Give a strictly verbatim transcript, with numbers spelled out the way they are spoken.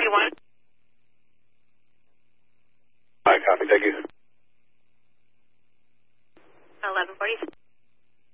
forty-one. All right, copy. Thank you. eleven forty-seven.